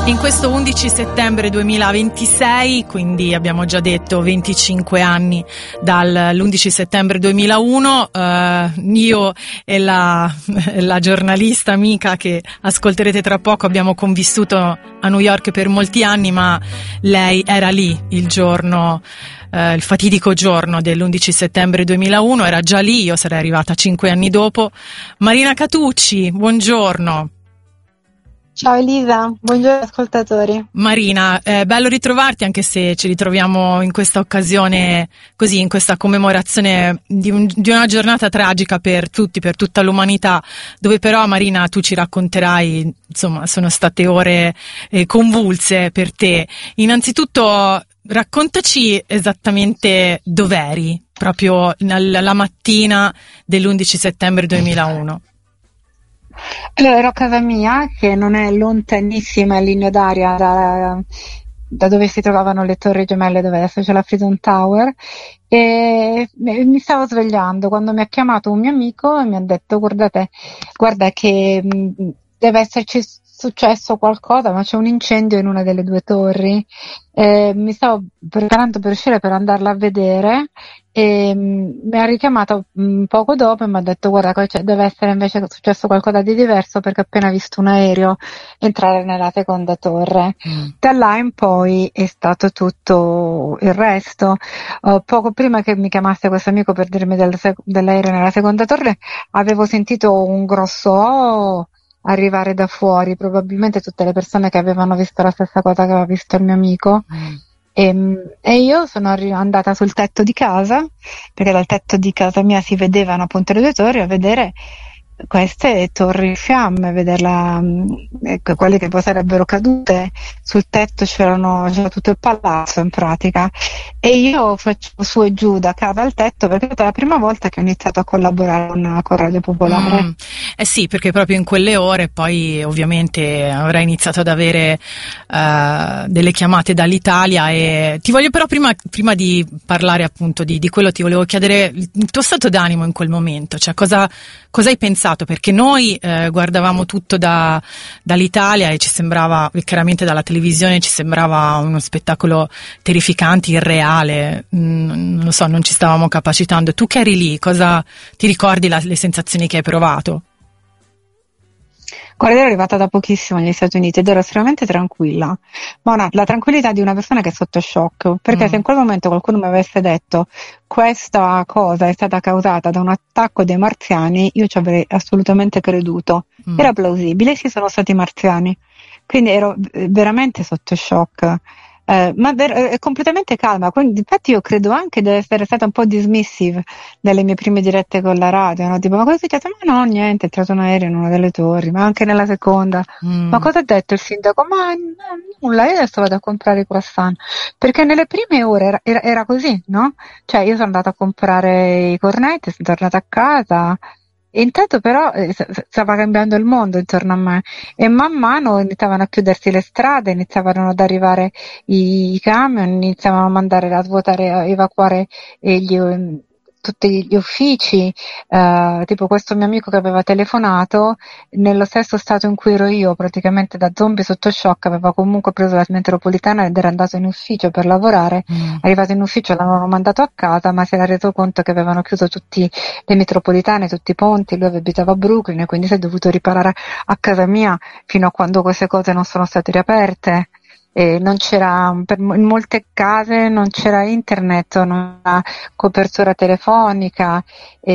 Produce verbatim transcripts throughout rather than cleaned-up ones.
In questo undici settembre duemilaventisei, quindi abbiamo già detto venticinque anni dall'undici settembre duemilauno, eh, io e la, la giornalista amica che ascolterete tra poco abbiamo convissuto a New York per molti anni, ma lei era lì il giorno, eh, il fatidico giorno dell'undici settembre duemilauno, era già lì, io sarei arrivata cinque anni dopo. Marina Catucci, buongiorno. Ciao Elisa, buongiorno ascoltatori. Marina, è bello ritrovarti, anche se ci ritroviamo in questa occasione, così, in questa commemorazione di, un, di una giornata tragica per tutti, per tutta l'umanità, dove però, Marina, tu ci racconterai, insomma, sono state ore eh, convulse per te. Innanzitutto, raccontaci esattamente dov'eri, proprio nel, la mattina dell'undici settembre duemilauno. Allora, ero a casa mia, che non è lontanissima in linea d'aria da, da dove si trovavano le torri gemelle, dove adesso c'è la Freedom Tower, e mi stavo svegliando quando mi ha chiamato un mio amico e mi ha detto: guardate, guarda che mh, deve esserci successo qualcosa, ma c'è un incendio in una delle due torri. Eh, mi stavo preparando per uscire per andarla a vedere e mh, mi ha richiamato mh, poco dopo e mi ha detto: guarda, cioè, deve essere invece successo qualcosa di diverso, perché ho appena visto un aereo entrare nella seconda torre. Mm. Da là in poi è stato tutto il resto. Uh, poco prima che mi chiamasse questo amico per dirmi del sec- dell'aereo nella seconda torre, avevo sentito un grosso oh arrivare da fuori, probabilmente tutte le persone che avevano visto la stessa cosa che aveva visto il mio amico. Mm. E, e io sono arri- andata sul tetto di casa, perché dal tetto di casa mia si vedevano appunto le due torri, a vedere queste torri in fiamme, vederla, ecco, quelle che poi sarebbero cadute. Sul tetto c'erano, c'era tutto il palazzo in pratica, e io facevo su e giù da casa al tetto, perché è stata la prima volta che ho iniziato a collaborare con, con Radio Popolare. Mm, eh sì, perché proprio in quelle ore poi ovviamente avrai iniziato ad avere uh, delle chiamate dall'Italia. E ti voglio però prima, prima di parlare appunto di, di quello, ti volevo chiedere il tuo stato d'animo in quel momento, cioè cosa, cosa hai pensato? Perché noi eh, guardavamo tutto da, dall'Italia e ci sembrava, chiaramente dalla televisione, ci sembrava uno spettacolo terrificante, irreale, mm, non lo so, non ci stavamo capacitando. Tu che eri lì, cosa ti ricordi la, le sensazioni che hai provato? Guarda, ero arrivata da pochissimo negli Stati Uniti ed ero estremamente tranquilla, ma una, la tranquillità di una persona che è sotto shock, perché mm. se in quel momento qualcuno mi avesse detto questa cosa è stata causata da un attacco dei marziani, io ci avrei assolutamente creduto. Mm. Era plausibile, sì, sono stati marziani, quindi ero veramente sotto shock. Eh, ma ver- è completamente calma, quindi infatti io credo anche di essere stata un po' dismissive nelle mie prime dirette con la radio, no? Tipo: ma cosa è successo? Ma no, niente, è entrato un aereo in una delle torri, ma anche nella seconda. Mm. Ma cosa ha detto il sindaco? Ma no, nulla, io adesso vado a comprare i croissant, perché nelle prime ore era, era, era così, no? Cioè io sono andata a comprare i cornetti, sono tornata a casa. E intanto però eh, stava cambiando il mondo intorno a me, e man mano iniziavano a chiudersi le strade, iniziavano ad arrivare i, i camion, iniziavano a mandare a svuotare, a evacuare eh, gli, tutti gli uffici, eh, tipo questo mio amico che aveva telefonato, nello stesso stato in cui ero io, praticamente da zombie sotto shock, aveva comunque preso la metropolitana ed era andato in ufficio per lavorare. Mm. Arrivato in ufficio l'avevano mandato a casa, ma si era reso conto che avevano chiuso tutte le metropolitane, tutti i ponti. Lui abitava a Brooklyn e quindi si è dovuto riparare a casa mia fino a quando queste cose non sono state riaperte. E non c'era, per, in molte case non c'era internet, non c'era copertura telefonica,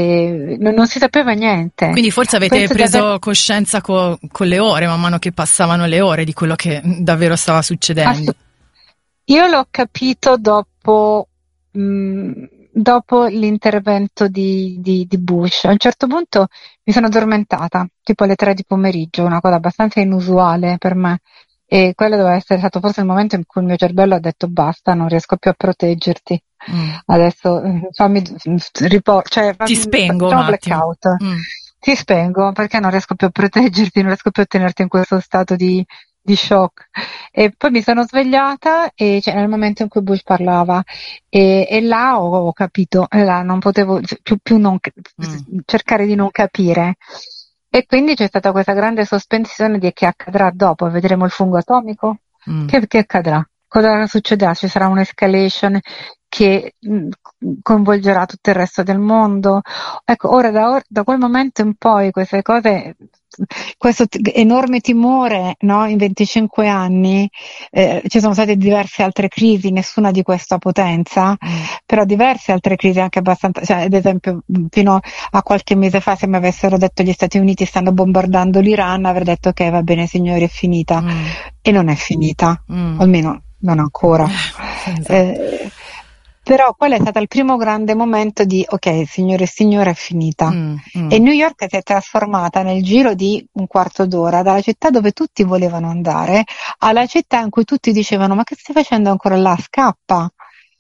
e non, non si sapeva niente. Quindi forse avete Penso preso aver... coscienza co, con le ore, man mano che passavano le ore, di quello che davvero stava succedendo. Io l'ho capito dopo, mh, dopo l'intervento di, di, di Bush. A un certo punto mi sono addormentata, tipo alle tre di pomeriggio, una cosa abbastanza inusuale per me. E quello doveva essere stato forse il momento in cui il mio cervello ha detto: basta, non riesco più a proteggerti. Mm. Adesso fammi ripor- cioè, fammi, ti spengo facciamo un attimo. blackout. Mm. Ti spengo perché non riesco più a proteggerti, non riesco più a tenerti in questo stato di, di shock. E poi mi sono svegliata e cioè, nel momento in cui Bush parlava, e, e là ho, ho capito, là non potevo più, più non, mm. cercare di non capire. E quindi c'è stata questa grande sospensione di che accadrà dopo, vedremo il fungo atomico, mm. che, che accadrà? Cosa succederà? Ci sarà un'escalation che mh, coinvolgerà tutto il resto del mondo? Ecco, ora da, or- da quel momento in poi queste cose, questo t- enorme timore, no? In venticinque anni eh, ci sono state diverse altre crisi, nessuna di questa potenza, mm. però diverse altre crisi anche abbastanza, cioè, ad esempio fino a qualche mese fa se mi avessero detto gli Stati Uniti stanno bombardando l'Iran avrei detto ok, va bene signori, è finita, mm. e non è finita, mm. almeno non ancora. Esatto. Eh, però quello è stato il primo grande momento di ok, signore e signore, è finita. Mm, mm. E New York si è trasformata nel giro di un quarto d'ora dalla città dove tutti volevano andare alla città in cui tutti dicevano ma che stai facendo ancora là, scappa.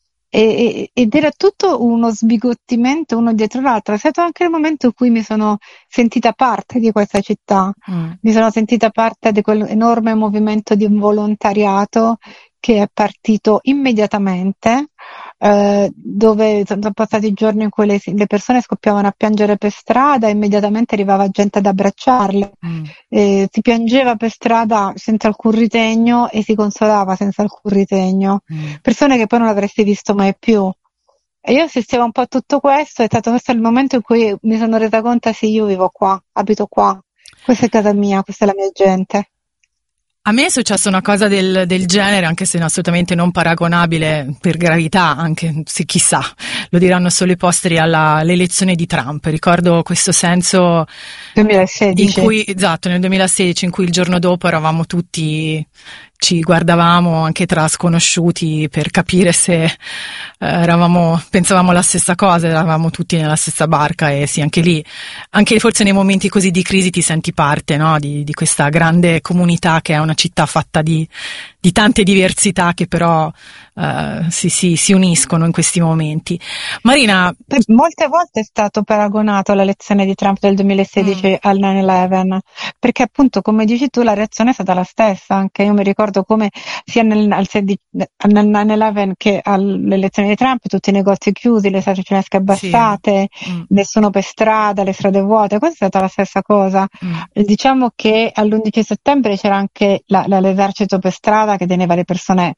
E, ed era tutto uno sbigottimento uno dietro l'altro. È stato anche il momento in cui mi sono sentita parte di questa città, mm. mi sono sentita parte di quell'enorme movimento di volontariato che è partito immediatamente, eh, dove sono passati giorni in cui le, le persone scoppiavano a piangere per strada e immediatamente arrivava gente ad abbracciarle, mm. eh, si piangeva per strada senza alcun ritegno e si consolava senza alcun ritegno, mm. persone che poi non avresti visto mai più. E io assistevo un po' a tutto questo, è stato questo il momento in cui mi sono resa conto sì, io vivo qua, abito qua, questa è casa mia, questa è la mia gente. A me è successa una cosa del, del genere, anche se assolutamente non paragonabile per gravità, anche se chissà, lo diranno solo i posteri alla, all'elezione di Trump. Ricordo questo senso duemilasedici in cui, esatto, nel duemilasedici, in cui il giorno dopo eravamo tutti, ci guardavamo anche tra sconosciuti per capire se eh, eravamo, pensavamo la stessa cosa, eravamo tutti nella stessa barca. E sì, anche lì, anche forse nei momenti così di crisi ti senti parte, no, di, di questa grande comunità che è una città fatta di, di tante diversità che però eh, si, si, si uniscono in questi momenti. Marina, molte volte è stato paragonato all'elezione di Trump del duemilasedici mm. al nine eleven, perché appunto come dici tu la reazione è stata la stessa. Anche io mi ricordo come sia nel, al, nel nine eleven che all'elezione di Trump tutti i negozi chiusi, le saracinesche abbassate, sì. mm. nessuno per strada, le strade vuote, questa è stata la stessa cosa. Mm. Diciamo che all'undici settembre c'era anche la, la, l'esercito per strada che teneva le persone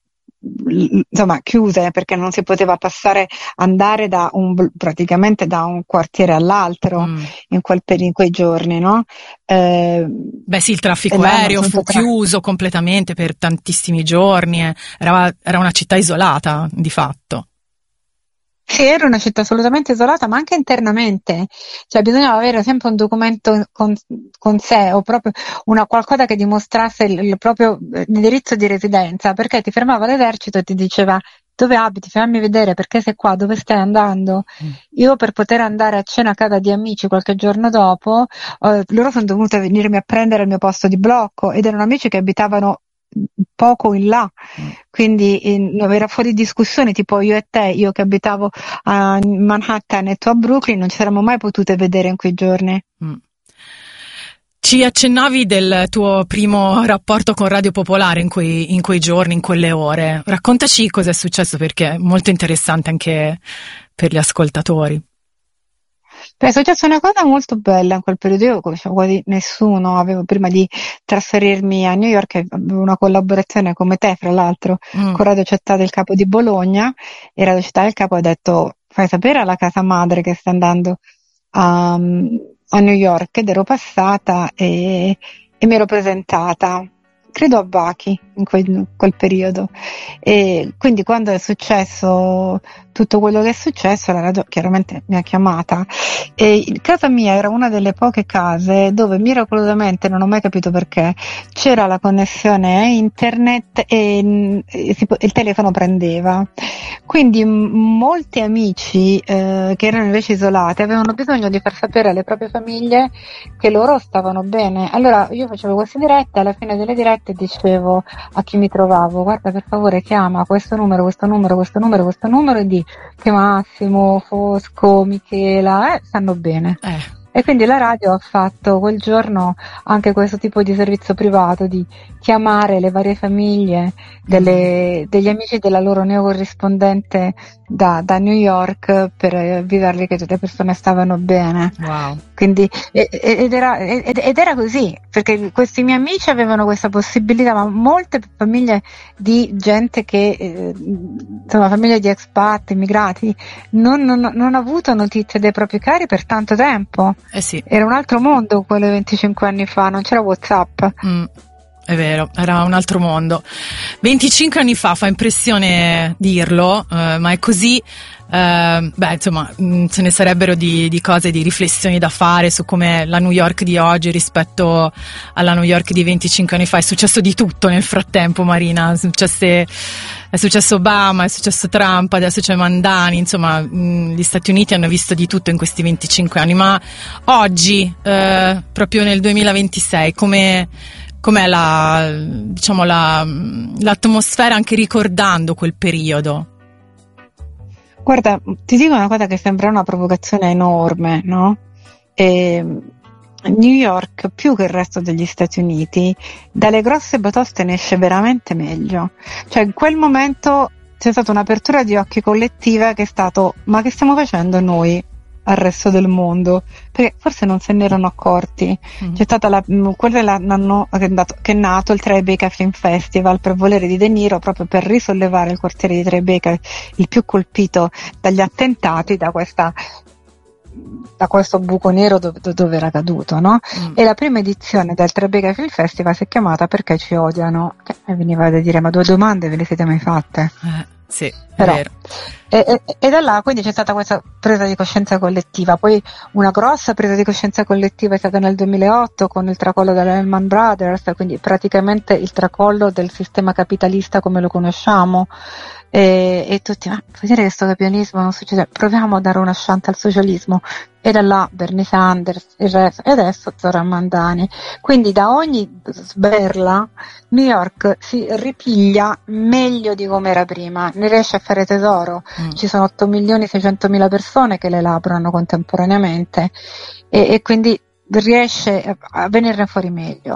insomma chiuse, perché non si poteva passare, andare da un, praticamente da un quartiere all'altro mm. in, quel, in quei giorni, no? Eh, Beh sì, il traffico aereo fu tra... chiuso completamente per tantissimi giorni, eh. era, era una città isolata di fatto. Sì, era una città assolutamente isolata, ma anche internamente, cioè bisognava avere sempre un documento con, con sé o proprio una qualcosa che dimostrasse il, il proprio indirizzo di residenza, perché ti fermava l'esercito e ti diceva dove abiti, fammi vedere perché sei qua, dove stai andando. Mm. Io per poter andare a cena a casa di amici qualche giorno dopo, eh, loro sono dovute venirmi a prendere il mio posto di blocco ed erano amici che abitavano poco in là, quindi in, era fuori discussione, tipo io e te, io che abitavo a Manhattan e tu a Brooklyn, non ci saremmo mai potute vedere in quei giorni. Mm. Ci accennavi del tuo primo rapporto con Radio Popolare in quei, in quei giorni, in quelle ore. Raccontaci cosa è successo, perché è molto interessante anche per gli ascoltatori. Beh, è successa una cosa molto bella in quel periodo, io conoscevo quasi nessuno, avevo prima di trasferirmi a New York, avevo una collaborazione come te, fra l'altro, mm. con Radio Città del Capo di Bologna, e Radio Città del Capo ha detto fai sapere alla casa madre che sta andando a, a New York, ed ero passata e, e mi ero presentata, credo a Bachi in quel, in quel periodo, e quindi quando è successo tutto quello che è successo la radio chiaramente mi ha chiamata, e casa mia era una delle poche case dove miracolosamente, non ho mai capito perché, c'era la connessione internet e, e si, il telefono prendeva, quindi m- molti amici eh, che erano invece isolati avevano bisogno di far sapere alle proprie famiglie che loro stavano bene. Allora io facevo queste dirette, alla fine delle dirette dicevo a chi mi trovavo guarda per favore chiama questo numero, questo numero, questo numero, questo numero e di che Massimo, Fosco, Michela eh, stanno bene. Eh. E quindi la radio ha fatto quel giorno anche questo tipo di servizio privato di chiamare le varie famiglie delle, degli amici della loro neocorrispondente da, da New York per avvisarli che tutte le persone stavano bene. Wow. Quindi, ed, era, ed, ed era così, perché questi miei amici avevano questa possibilità, ma molte famiglie di gente che, eh, insomma, famiglie di expat, immigrati, non, non, non hanno avuto notizie dei propri cari per tanto tempo. Eh sì. Era un altro mondo quello venticinque anni fa, non c'era WhatsApp. Mm. È vero, era un altro mondo. venticinque anni fa, fa impressione dirlo, eh, ma è così. Eh, beh, insomma, mh, ce ne sarebbero di, di cose, di riflessioni da fare su come la New York di oggi rispetto alla New York di venticinque anni fa. È successo di tutto nel frattempo, Marina. È, successe, è successo Obama, è successo Trump, adesso c'è Mandani. Insomma, mh, gli Stati Uniti hanno visto di tutto in questi venticinque anni. Ma oggi, eh, proprio nel duemilaventisei, come... com'è la, diciamo, la, l'atmosfera anche ricordando quel periodo? Guarda, ti dico una cosa che sembra una provocazione enorme, no? E New York, più che il resto degli Stati Uniti, dalle grosse batoste ne esce veramente meglio. Cioè, in quel momento c'è stata un'apertura di occhi collettiva che è stato: ma che stiamo facendo noi al resto del mondo? Perché forse non se ne erano accorti. Mm. C'è stata la, quello è l'anno che è, andato, che è nato il Tribeca Film Festival per volere di De Niro, proprio per risollevare il quartiere di Tribeca, il più colpito dagli attentati, da questa da questo buco nero dove, dove era caduto, no? Mm. E la prima edizione del Tribeca Film Festival si è chiamata Perché ci odiano, che mi veniva da dire: ma due domande ve le siete mai fatte? Eh, sì, è Però, vero. E, e, e da là quindi c'è stata questa presa di coscienza collettiva. Poi una grossa presa di coscienza collettiva è stata nel duemilaotto con il tracollo della Lehman Brothers, quindi praticamente il tracollo del sistema capitalista come lo conosciamo, e, e tutti: ma vuoi dire che questo capitalismo non succede? Proviamo a dare una chance al socialismo. E da là Bernie Sanders, il resto, e adesso Zoran Mandani. Quindi da ogni sberla New York si ripiglia meglio di come era prima, ne riesce a fare tesoro. Mm. Ci sono otto milioni seicentomila persone che le elaborano contemporaneamente, e, e quindi riesce a venirne fuori meglio.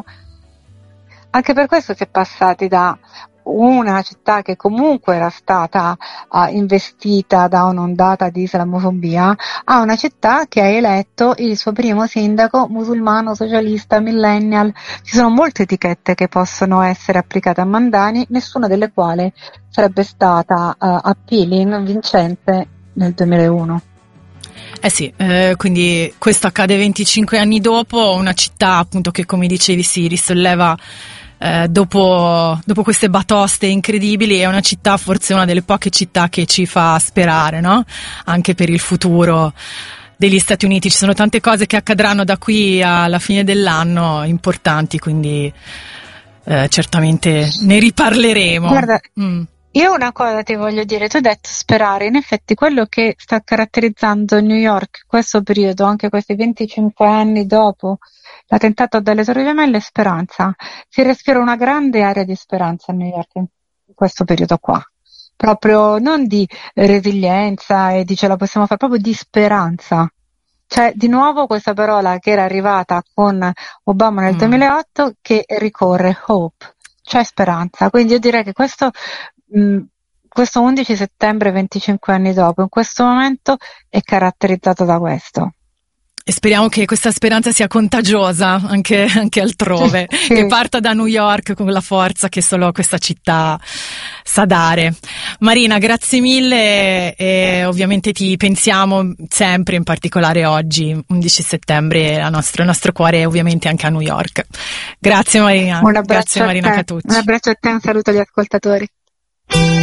Anche per questo si è passati da una città che comunque era stata uh, investita da un'ondata di islamofobia a una città che ha eletto il suo primo sindaco musulmano, socialista, millennial. Ci sono molte etichette che possono essere applicate a Mandani, nessuna delle quali sarebbe stata uh, appealing, vincente nel duemilauno. Eh sì, eh, quindi questo accade venticinque anni dopo, una città appunto che, come dicevi, si risolleva Eh, dopo, dopo queste batoste incredibili. È una città, forse una delle poche città che ci fa sperare, no? Anche per il futuro degli Stati Uniti. Ci sono tante cose che accadranno da qui alla fine dell'anno importanti, quindi eh, certamente ne riparleremo. Guarda, mm. io una cosa ti voglio dire: tu hai detto sperare, in effetti quello che sta caratterizzando New York questo periodo, anche questi venticinque anni dopo l'attentato delle Torri Gemelle, è speranza. Si respira una grande area di speranza a New York in questo periodo qua, proprio non di resilienza e di ce la possiamo fare, proprio di speranza. C'è di nuovo questa parola che era arrivata con Obama nel mm. duemilaotto, che ricorre: hope, c'è speranza. Quindi io direi che questo mh, questo undici settembre, venticinque anni dopo, in questo momento è caratterizzato da questo. E speriamo che questa speranza sia contagiosa anche, anche altrove, sì. Che parta da New York con la forza che solo questa città sa dare. Marina, grazie mille, e ovviamente ti pensiamo sempre, in particolare oggi, undici settembre, la nostra, il nostro cuore è ovviamente anche a New York. Grazie Marina, un abbraccio grazie Marina a te. Catucci. Un abbraccio a te, un saluto agli ascoltatori.